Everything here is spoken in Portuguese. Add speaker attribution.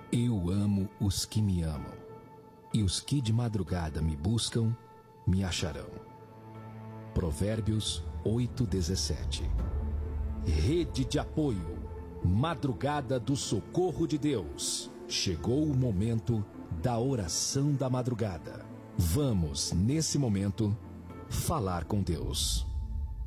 Speaker 1: Eu amo os que me amam, e os que de madrugada me buscam, me acharão. Provérbios 8:17. Rede de apoio, Madrugada do Socorro de Deus. Chegou o momento da oração da madrugada. Vamos, nesse momento, falar com Deus.